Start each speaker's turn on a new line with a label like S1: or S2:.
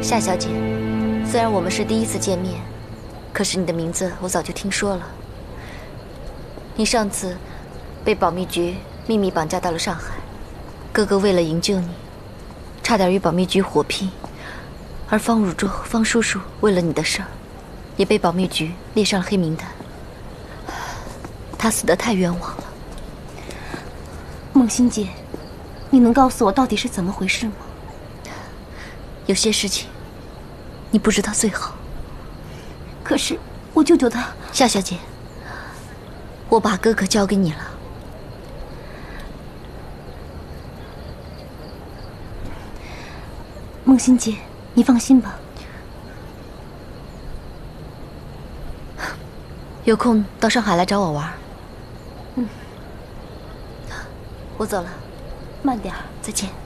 S1: 夏小姐，虽然我们是第一次见面，可是你的名字我早就听说了。你上次被保密局秘密绑架到了上海，哥哥为了营救你，差点与保密局火拼，而方汝舟、方叔叔为了你的事儿，也被保密局列上了黑名单。他死得太冤枉了。
S2: 梦欣姐，你能告诉我到底是怎么回事吗？
S1: 有些事情你不知道最好。
S2: 可是我舅舅他……
S1: 夏小姐，我把哥哥交给你了。
S2: 梦欣姐，你放心吧。
S1: 有空到上海来找我玩。
S2: 嗯，
S1: 我走了，
S2: 慢点儿，
S1: 再见。